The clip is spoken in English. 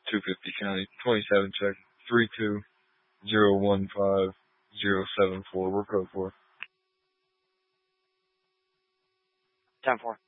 250 County, 27 check, 32015 074. We're code 4. 10-4.